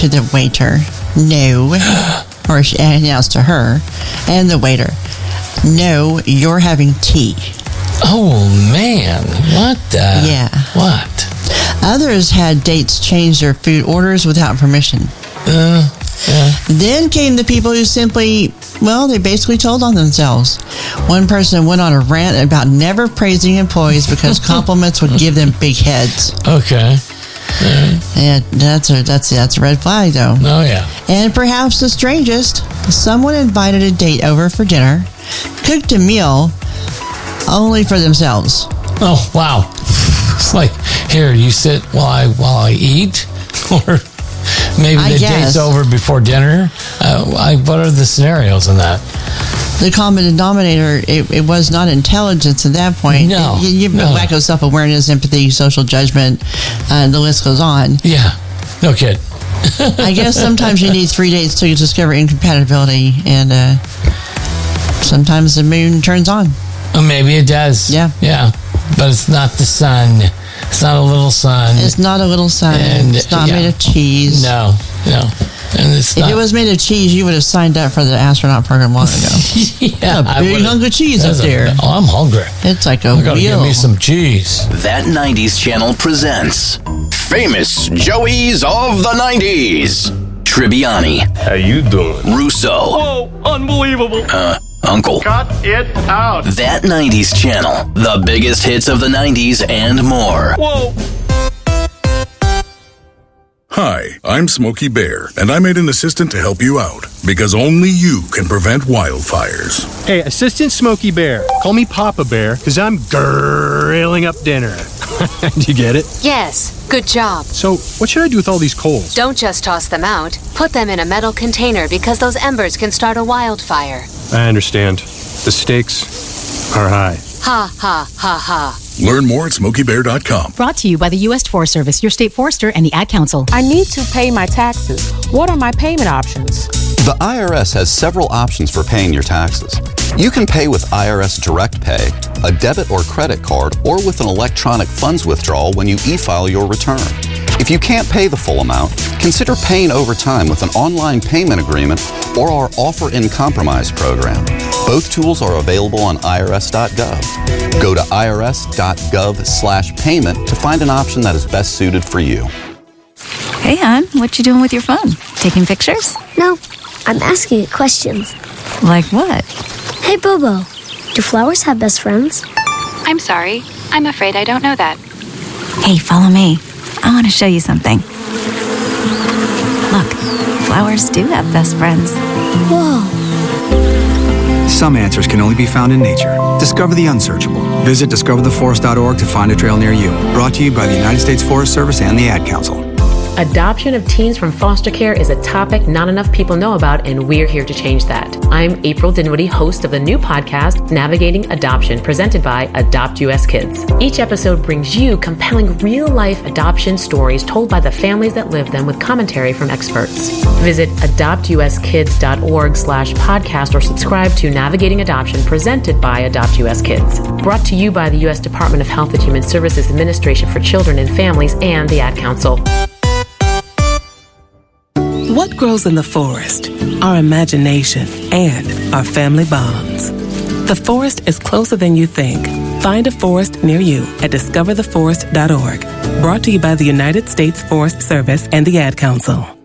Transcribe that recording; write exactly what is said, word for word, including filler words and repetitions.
to the waiter, "No," or she announced to her and the waiter, "No, you're having tea." Oh, man. What the? Yeah. What? Others had dates change their food orders without permission. Uh, yeah. Then came the people who simply, well, they basically told on themselves. One person went on a rant about never praising employees because compliments would give them big heads. Okay. Yeah. And that's a, that's, that's a red flag, though. Oh, yeah. And perhaps the strangest, someone invited a date over for dinner, cooked a meal only for themselves. Oh, wow. It's like, here, you sit while I while I eat, or maybe I the guess. date's over before dinner. Uh, I, what are the scenarios in that? The common denominator, it, it was not intelligence at that point. No, You, you no. wacko self-awareness, empathy, social judgment, uh, the list goes on. Yeah, no kid. I guess sometimes you need three dates to discover incompatibility, and uh, sometimes the moon turns on. Oh, maybe it does. Yeah. Yeah, but it's not the sun. It's not a little sun. It's not a little sun. And, It's not yeah. made of cheese. No, no. And it's If not. it was made of cheese, you would have signed up for the astronaut program long ago. yeah, a I big would've- hunk of cheese That's up a- there. oh, I'm hungry. It's like a I gotta wheel. give me some cheese. That nineties Channel presents Famous Joeys of the nineties. Tribbiani, How you doing? Russo, Whoa, unbelievable. uh, Uncle. Cut it out. That nineties Channel, the biggest hits of the nineties and more. Whoa. Hi, I'm Smokey Bear, and I made an assistant to help you out, because only you can prevent wildfires. Hey, Assistant Smokey Bear. Call me Papa Bear, because I'm grilling up dinner. Do you get it? Yes, good job. So, what should I do with all these coals? Don't just toss them out. Put them in a metal container because those embers can start a wildfire. I understand. The stakes are high. Ha, ha, ha, ha. Learn more at smokey bear dot com. Brought to you by the U S Forest Service, your state forester, and the Ad Council. I need to pay my taxes. What are my payment options? The I R S has several options for paying your taxes. You can pay with I R S Direct Pay, a debit or credit card, or with an electronic funds withdrawal when you e-file your return. If you can't pay the full amount, consider paying over time with an online payment agreement or our Offer in Compromise program. Both tools are available on I R S dot gov. Go to I R S dot gov slash payment to find an option that is best suited for you. Hey, hon, what you doing with your phone? Taking pictures? No, I'm asking it questions. Like what? Hey, Bobo, do flowers have best friends? I'm sorry. I'm afraid I don't know that. Hey, follow me. I want to show you something. Look, flowers do have best friends. Whoa. Some answers can only be found in nature. Discover the unsearchable. Visit discover the forest dot org to find a trail near you. Brought to you by the United States Forest Service and the Ad Council. Adoption of teens from foster care is a topic not enough people know about, and we're here to change that. I'm April Dinwiddie, host of the new podcast, Navigating Adoption, presented by Adopt U S Kids. Each episode brings you compelling real-life adoption stories told by the families that live them with commentary from experts. Visit adopt u s kids dot org slash podcast or subscribe to Navigating Adoption, presented by Adopt U S Kids. Brought to you by the U S Department of Health and Human Services Administration for Children and Families and the Ad Council. What grows in the forest? Our imagination and our family bonds. The forest is closer than you think. Find a forest near you at discover the forest dot org. Brought to you by the United States Forest Service and the Ad Council.